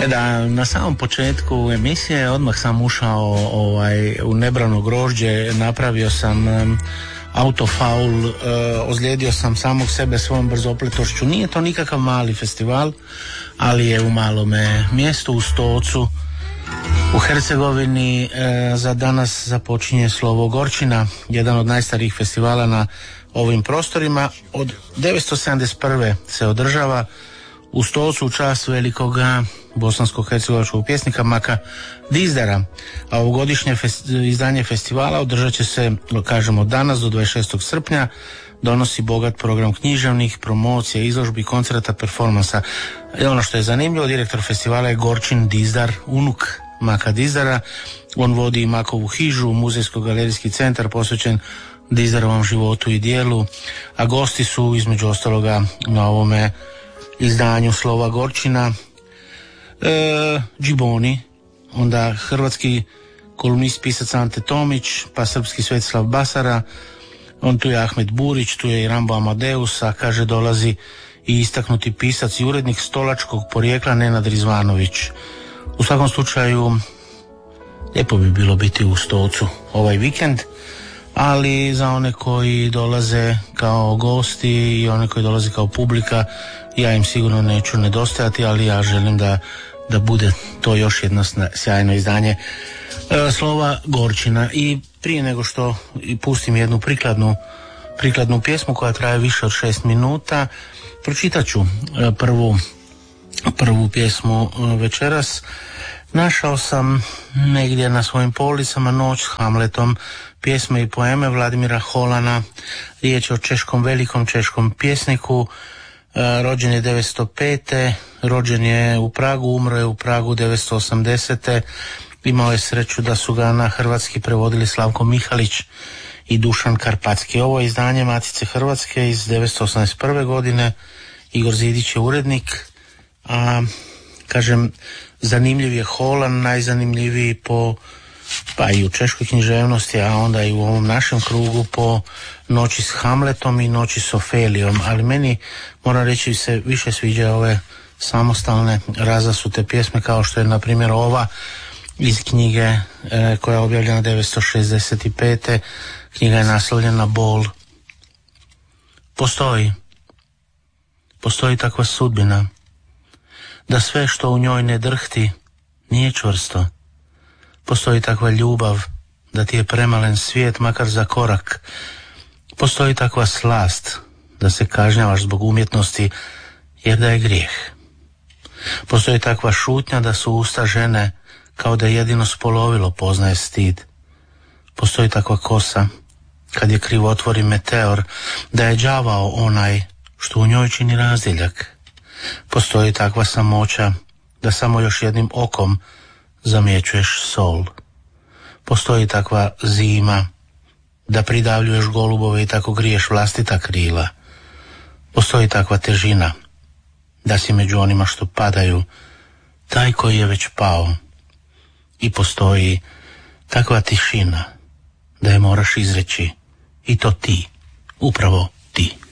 Da, na samom početku emisije odmah sam ušao u nebrano grožđe, napravio sam autofaul, ozlijedio sam samog sebe svojom brzopletošću. Nije to nikakav mali festival, ali je u malome mjestu, u Stocu, u Hercegovini. Za danas započinje Slovo Gorčina, jedan od najstarijih festivala na ovim prostorima. Od 1971. se održava u Stocu u čast velikoga bosansko-hercegovačkog pjesnika Maka Dizdara. A ovogodišnje izdanje festivala održat će se, kažemo, od danas do 26. srpnja. Donosi bogat program književnih, promocija, izložbi, koncerta, performansa. I ono što je zanimljivo, direktor festivala je Gorčin Dizdar, unuk Maka Dizdara. On vodi Makovu hižu, muzejsko-galerijski centar posvećen Dizdarovom životu i dijelu, a gosti su između ostaloga na ovome izdanju Slova Gorčina Džiboni, onda hrvatski kolumnist, pisac Ante Tomić, pa srpski Svetislav Basara, on tu je Ahmet Burić, tu je i Rambo Amadeus, a kaže dolazi i istaknuti pisac i urednik stolačkog porijekla Nenad Rizvanović. U svakom slučaju lijepo bi bilo biti u Stocu ovaj vikend, ali za one koji dolaze kao gosti i one koji dolaze kao publika, ja im sigurno neću nedostajati, ali ja želim da bude to još jedno sjajno izdanje Slova Gorčina. I prije nego što pustim jednu prikladnu pjesmu koja traje više od 6 minuta, pročitat ću prvu pjesmu večeras. Našao sam negdje na svojim policama Noć s Hamletom, pjesme i poeme Vladimira Holana. Riječ je o velikom češkom pjesniku. Rođen je 1905. Rođen je u Pragu, umro je u Pragu 1980. Imao je sreću da su ga na hrvatski prevodili Slavko Mihalić i Dušan Karpatski. Ovo je izdanje Matice Hrvatske iz 1981. godine. Igor Zidić je urednik. A kažem, zanimljiv je Holan, najzanimljiviji pa i u češkoj književnosti, a onda i u ovom našem krugu po Noći s Hamletom i Noći s Ofelijom. Ali meni, moram reći, se više sviđa ove samostalne, razasute pjesme, kao što je na primjer ova iz knjige koja je objavljena 1965. Knjiga je naslovljena Bol. Postoji takva sudbina da sve što u njoj ne drhti nije čvrsto. Postoji takva ljubav da ti je premalen svijet makar za korak. Postoji takva slast da se kažnjavaš zbog umjetnosti jer da je grijeh. Postoji takva šutnja da su usta žene kao da jedino spolovilo poznaje stid. Postoji takva kosa kad je krivotvori meteor da je đavao onaj što u njoj čini razdjeljak. Postoji takva samoća da samo još jednim okom zamjećuješ sol. Postoji takva zima da pridavljuješ golubove i tako griješ vlastita krila. Postoji takva težina da si među onima što padaju taj koji je već pao. I postoji takva tišina da je moraš izreći, i to ti, upravo ti.